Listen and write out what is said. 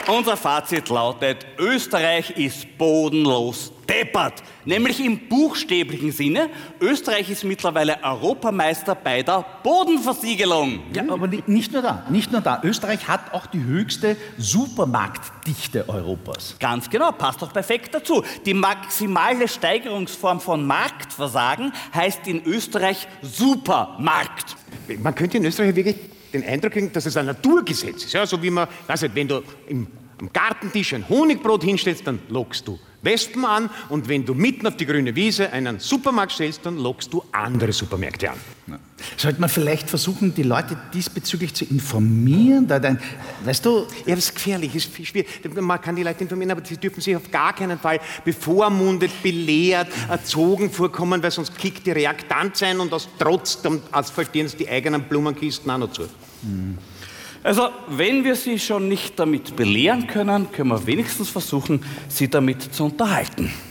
Unser Fazit lautet, Österreich ist bodenlos deppert. Nämlich im buchstäblichen Sinne, Österreich ist mittlerweile Europameister bei der Bodenversiegelung. Ja, aber nicht nur da. Österreich hat auch die höchste Supermarktdichte Europas. Ganz genau, passt doch perfekt dazu. Die maximale Steigerungsform von Marktversagen heißt in Österreich Supermarkt. Man könnte in Österreich wirklich den Eindruck kriegen, dass es ein Naturgesetz ist. Ja, so wie man, weiß nicht, wenn du am Gartentisch ein Honigbrot hinstellst, dann lockst du Wespen an, und wenn du mitten auf die grüne Wiese einen Supermarkt stellst, dann lockst du andere Supermärkte an. Ja. Sollte man vielleicht versuchen, die Leute diesbezüglich zu informieren? Weißt du... Ja, das ist gefährlich, ist viel schwierig. Man kann die Leute informieren, aber sie dürfen sich auf gar keinen Fall bevormundet, belehrt, erzogen vorkommen, weil sonst kickt die Reaktanz ein und aus Trotz asphaltieren sie die eigenen Blumenkisten auch noch zu. Also, wenn wir Sie schon nicht damit belehren können, können wir wenigstens versuchen, Sie damit zu unterhalten.